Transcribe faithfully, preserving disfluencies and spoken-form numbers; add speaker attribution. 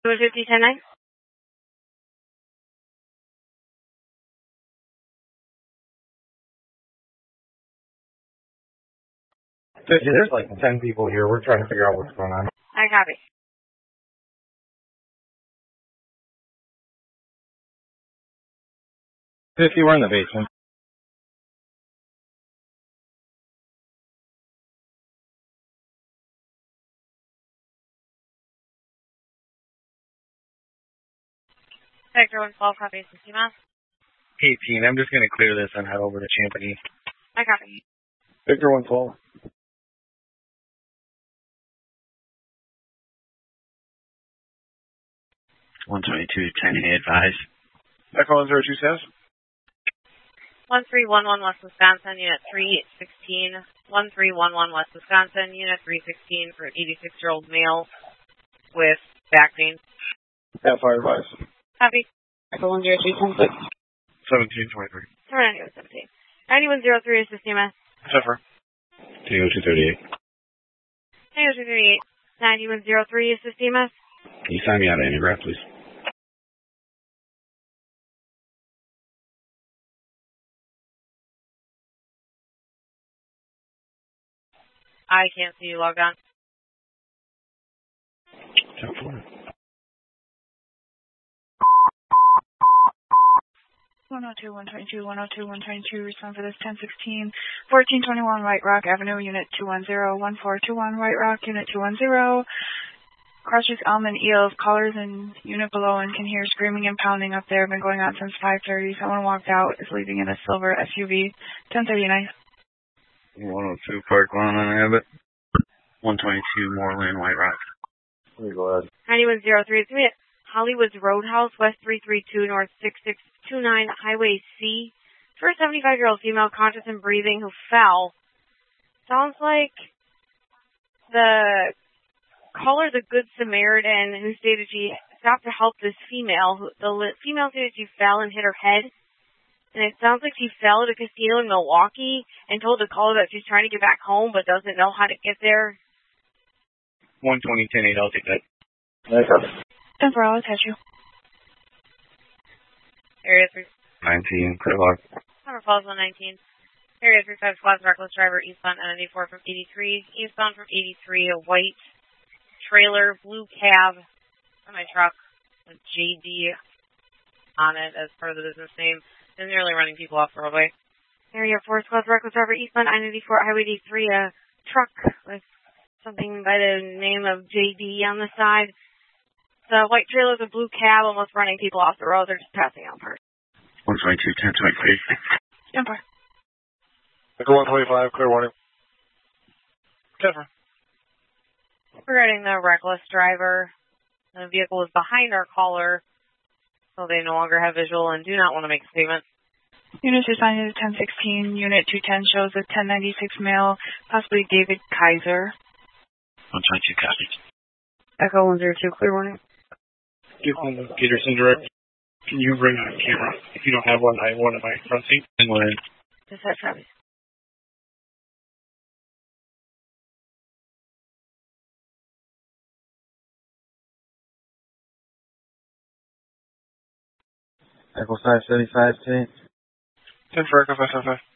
Speaker 1: one fifty, ten nine.
Speaker 2: There's like ten people here. We're trying to figure out what's going on.
Speaker 1: I copy.
Speaker 2: fifty, we're in the basement.
Speaker 1: Sector one twelve, copy, sixty miles.
Speaker 2: eighteen, I'm just going to clear this and head over to Champaign.
Speaker 1: I copy.
Speaker 2: Victor one twelve.
Speaker 3: one twenty-two, ten A advise.
Speaker 2: Echo one zero two says.
Speaker 1: one three one one West Wisconsin, Unit three sixteen. one three one one West Wisconsin, Unit three sixteen for an eighty-six-year-old male with back pain.
Speaker 2: Yeah, fire advice.
Speaker 1: Copy. Echo one zero three ten six.
Speaker 2: seventeen twenty-three.
Speaker 1: Turn on seventeen. ninety-one zero three, assist E M S.
Speaker 2: Zephyr.
Speaker 3: Tango two thirty-eight.
Speaker 1: Tango two thirty-eight. ninety-one zero three, assist E M S.
Speaker 3: Can you sign me out of Antigraph, please?
Speaker 1: I can't see you logged on.
Speaker 3: ten four.
Speaker 4: one oh two, one twenty-two, one oh two, one twenty-two, respond for this ten sixteen, fourteen twenty-one White Rock Avenue, Unit two one zero, one four two one White Rock, Unit two one zero. Crosses Almond Eels, callers in unit below and can hear screaming and pounding up there. Been going on since five thirty. Someone walked out, is leaving in a silver S U V. ten thirty-nine.
Speaker 3: one oh two Park Lawn on Abbott. one twenty-two Moorland, White Rock.
Speaker 2: Let me go ahead.
Speaker 1: ninety-one zero three, it's me at Hollywood's Roadhouse, West three three two, North six six two nine, Highway C. For a seventy-five-year-old female conscious and breathing who fell. Sounds like the caller, the Good Samaritan, who stated she stopped to help this female. Who, the li- female stated she fell and hit her head. And it sounds like she fell at a casino in Milwaukee and told the caller that she's trying to get back home but doesn't know how to get there.
Speaker 2: one twenty, ten eight, I'll take that.
Speaker 4: ten four, I'll attach you.
Speaker 1: Area three.
Speaker 3: nineteen, clear log.
Speaker 1: Number falls one nineteen. Area three five squad, reckless driver, eastbound N ninety-four from eighty-three. Eastbound from eighty-three, a white trailer, blue cab on my truck with J D on it as part of the business name. And nearly running people off the roadway. Area four squad, reckless driver, eastbound I ninety-four, Highway D three, a truck with something by the name of J D on the side. The white trailer with a blue cab almost running people off the road. They're just passing out first.
Speaker 3: one twenty-two, ten twenty-three.
Speaker 4: ten four.
Speaker 2: Echo one twenty-five, clear warning. Zephyr.
Speaker 1: Regarding the reckless driver, the vehicle was behind our caller, so they no longer have visual and do not want to make a statement.
Speaker 4: Units assigned to ten sixteen, Unit two ten shows a ten ninety-six male, possibly David Kaiser.
Speaker 3: one twenty-two, copy.
Speaker 1: Echo one zero two, clear warning.
Speaker 2: Give on the Peterson direct. Can you bring a camera? If you don't have one, I have one in my front seat. And we're in.
Speaker 1: Just that, Travis.
Speaker 2: Echo five seventy-five, ten. ten for Echo five seventy-five.